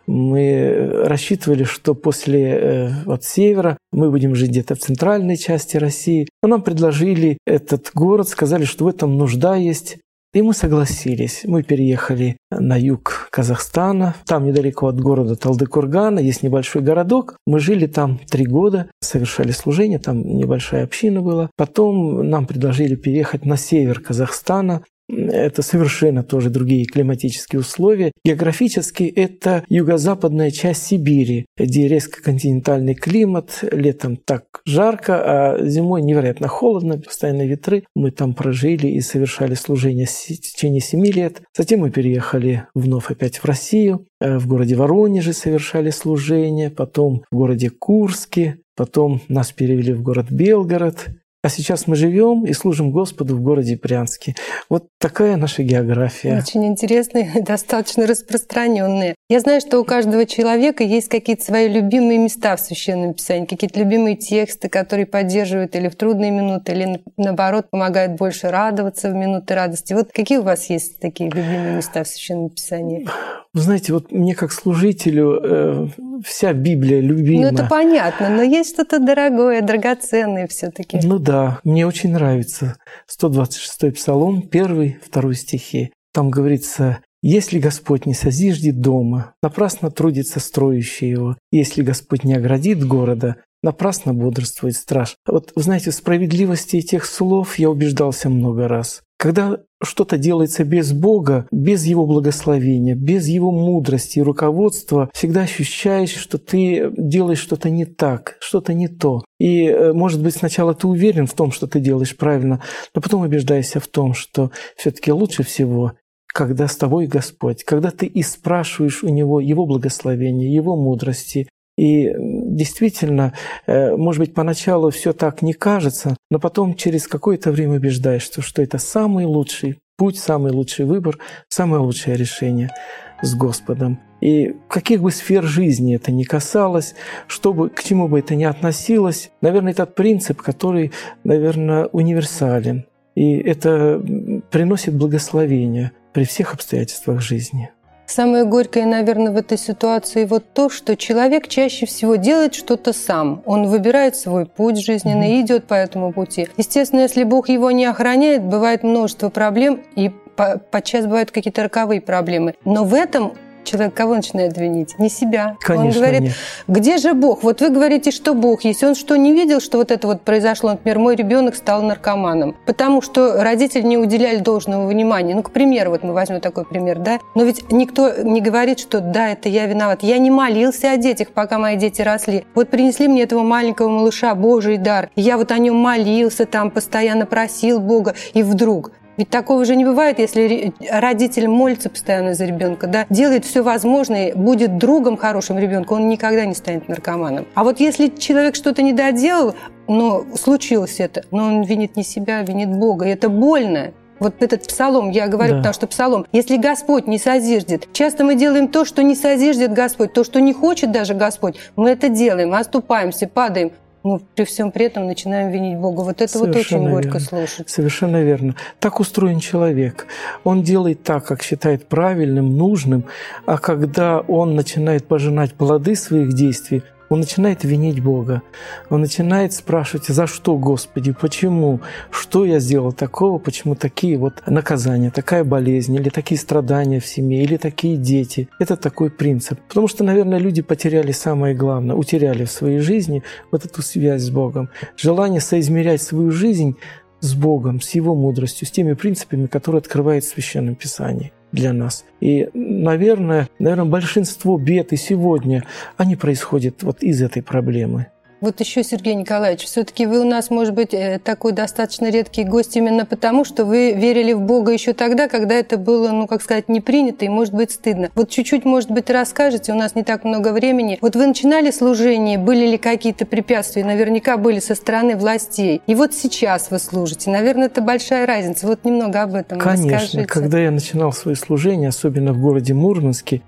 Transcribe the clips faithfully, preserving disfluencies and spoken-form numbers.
Мы рассчитывали, что после вот, севера мы будем жить где-то в центральной части России. Но нам предложили этот город, сказали, что в этом нужда есть. И мы согласились. Мы переехали на юг Казахстана. Там недалеко от города Талдыкургана есть небольшой городок. Мы жили там три года, совершали служение, там небольшая община была. Потом нам предложили переехать на север Казахстана. Это совершенно тоже другие климатические условия. Географически это юго-западная часть Сибири, где резко континентальный климат, летом так жарко, а зимой невероятно холодно, постоянные ветры. Мы там прожили и совершали служение в течение семи лет. Затем мы переехали вновь опять в Россию. В городе Воронеже совершали служение, потом в городе Курске, потом нас перевели в город Белгород. А сейчас мы живем и служим Господу в городе Брянске. Вот такая наша география. Очень интересная и достаточно распространенная. Я знаю, что у каждого человека есть какие-то свои любимые места в Священном Писании, какие-то любимые тексты, которые поддерживают или в трудные минуты, или наоборот помогают больше радоваться в минуты радости. Вот какие у вас есть такие любимые места в Священном Писании? Вы знаете, вот мне как служителю э, вся Библия любима. Ну это понятно, но есть что-то дорогое, драгоценное все-таки. Ну да, мне очень нравится сто двадцать шестой Псалом, первый, второй стихи. Там говорится: «Если Господь не созиждет дома, напрасно трудится строящий его. Если Господь не оградит города, напрасно бодрствует страж». Вот, вы знаете, в справедливости этих слов я убеждался много раз. Когда что-то делается без Бога, без Его благословения, без Его мудрости и руководства, всегда ощущаешь, что ты делаешь что-то не так, что-то не то. И, может быть, сначала ты уверен в том, что ты делаешь правильно, но потом убеждаешься в том, что все-таки лучше всего, когда с тобой Господь, когда ты и спрашиваешь у Него Его благословения, Его мудрости. И действительно, может быть, поначалу все так не кажется, но потом через какое-то время убеждаешься, что это самый лучший путь, самый лучший выбор, самое лучшее решение с Господом. И каких бы сфер жизни это ни касалось, чтобы, к чему бы это ни относилось, наверное, этот принцип, который, наверное, универсален. И это приносит благословение при всех обстоятельствах жизни. Самое горькое, наверное, в этой ситуации вот то, что человек чаще всего делает что-то сам. Он выбирает свой путь жизненный и идет по этому пути. Естественно, если Бог его не охраняет, бывает множество проблем, и подчас бывают какие-то роковые проблемы. Но в этом человек кого начинает винить? Не себя. Конечно, он говорит, нет. Где же Бог? Вот вы говорите, что Бог есть. Он что, не видел, что вот это вот произошло? Например, мой ребенок стал наркоманом. Потому что родители не уделяли должного внимания. Ну, к примеру, вот мы возьмем такой пример, да? Но ведь никто не говорит, что да, это я виноват. Я не молился о детях, пока мои дети росли. Вот принесли мне этого маленького малыша, Божий дар. И я вот о нем молился, там постоянно просил Бога. И вдруг... Ведь такого же не бывает, если родитель молится постоянно за ребенка, да, делает все возможное, будет другом хорошим ребенка, он никогда не станет наркоманом. А вот если человек что-то не доделал, но случилось это, но он винит не себя, винит Бога, и это больно. Вот этот псалом, я говорю, да. Потому что псалом, если Господь не созиждет, часто мы делаем то, что не созиждет Господь, то, что не хочет даже Господь, мы это делаем, оступаемся, падаем. Но при всем при этом начинаем винить Бога. Вот это Совершенно вот очень горько верно. слушать. Совершенно верно. Так устроен человек. Он делает так, как считает правильным, нужным, а когда он начинает пожинать плоды своих действий, он начинает винить Бога. Он начинает спрашивать, за что, Господи, почему, что я сделал такого, почему такие вот наказания, такая болезнь, или такие страдания в семье, или такие дети. Это такой принцип. Потому что, наверное, люди потеряли самое главное, утеряли в своей жизни вот эту связь с Богом. Желание соизмерять свою жизнь с Богом, с Его мудростью, с теми принципами, которые открывает в Священном Писании для нас. И, наверное, наверное, большинство бед и сегодня, они происходят вот из этой проблемы. Вот еще, Сергей Николаевич, все-таки вы у нас, может быть, такой достаточно редкий гость именно потому, что вы верили в Бога еще тогда, когда это было, ну, как сказать, не принято и, может быть, стыдно. Вот чуть-чуть, может быть, расскажете, у нас не так много времени. Вот вы начинали служение, были ли какие-то препятствия? Наверняка были со стороны властей. И вот сейчас вы служите. Наверное, это большая разница. Вот немного об этом Конечно, расскажите. Когда я начинал свои служения, особенно в городе Мурманске,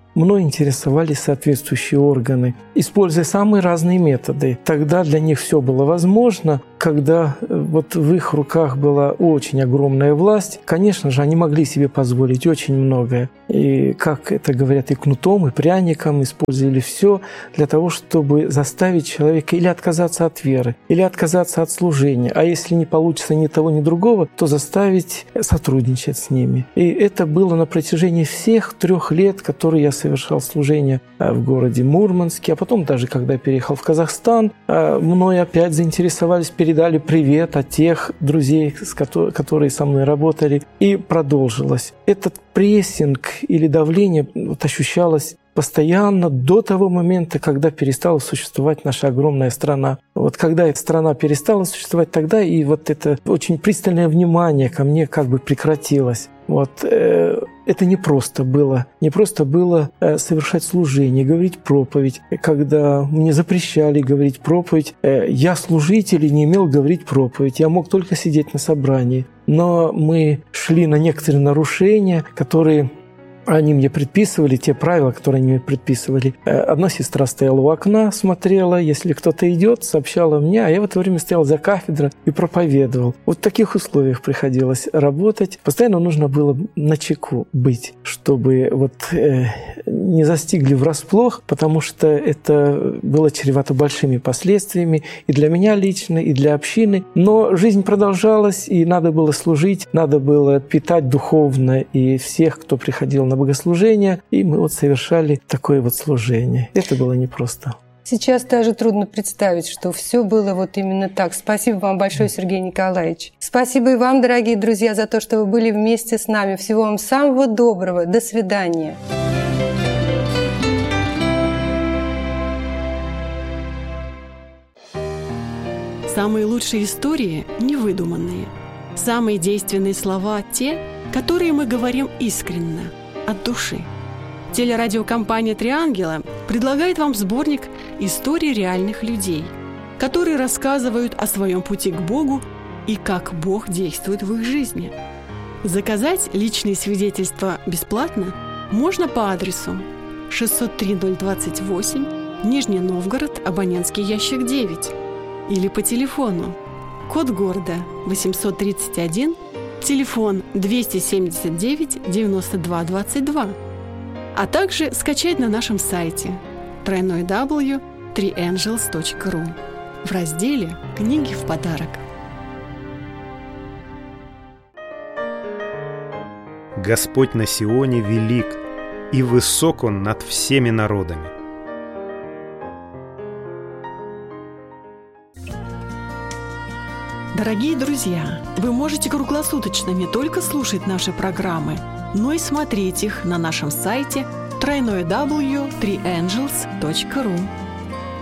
мной интересовались соответствующие органы, используя самые разные методы. Тогда для них все было возможно. Когда вот в их руках была очень огромная власть, конечно же, они могли себе позволить очень многое. И, как это говорят, и кнутом, и пряником использовали все для того, чтобы заставить человека или отказаться от веры, или отказаться от служения. А если не получится ни того, ни другого, то заставить сотрудничать с ними. И это было на протяжении всех трех лет, которые я совершал служение в городе Мурманске. А потом, даже когда я переехал в Казахстан, мной опять заинтересовались, передали привет от тех друзей, которые со мной работали, и продолжилось. Этот прессинг или давление вот ощущалось постоянно до того момента, когда перестала существовать наша огромная страна. Вот когда эта страна перестала существовать, тогда и вот это очень пристальное внимание ко мне как бы прекратилось. Вот, э, это не просто было. Не просто было э, совершать служение, говорить проповедь. Когда мне запрещали говорить проповедь, э, я, служитель, и не имел говорить проповедь. Я мог только сидеть на собрании. Но мы шли на некоторые нарушения, которые... Они мне предписывали, те правила, которые они мне предписывали. Одна сестра стояла у окна, смотрела, если кто-то идет, сообщала мне, а я в это время стоял за кафедрой и проповедовал. Вот в таких условиях приходилось работать. Постоянно нужно было начеку быть, чтобы вот э, не застигли врасплох, потому что это было чревато большими последствиями и для меня лично, и для общины. Но жизнь продолжалась, и надо было служить, надо было питать духовно и всех, кто приходил на богослужение, и мы вот совершали такое вот служение. Это было непросто. Сейчас даже трудно представить, что все было вот именно так. Спасибо вам большое, Сергей Николаевич. Спасибо и вам, дорогие друзья, за то, что вы были вместе с нами. Всего вам самого доброго. До свидания. Самые лучшие истории невыдуманные. Самые действенные слова – те, которые мы говорим искренне, от души. Телерадиокомпания «Три ангела» предлагает вам сборник историй реальных людей, которые рассказывают о своем пути к Богу и как Бог действует в их жизни. Заказать личные свидетельства бесплатно можно по адресу шестьсот три ноль двадцать восемь, Нижний Новгород, абонентский ящик девять, или по телефону код города восемьсот тридцать один, телефон двести семьдесят девять девяносто два двадцать два, а также скачать на нашем сайте дабл ю дабл ю дабл ю точка три энджелс точка ру в разделе «Книги в подарок». Господь на Сионе велик, и высок Он над всеми народами. Дорогие друзья, вы можете круглосуточно не только слушать наши программы, но и смотреть их на нашем сайте дабл ю дабл ю дабл ю точка три энджелс точка ру.